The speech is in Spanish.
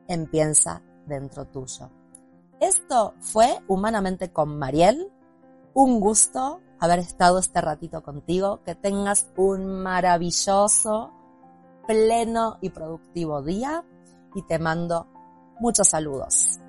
empieza dentro tuyo. Esto fue Humanamente con Mariel. Un gusto haber estado este ratito contigo. Que tengas un maravilloso, pleno y productivo día. Y te mando muchos saludos.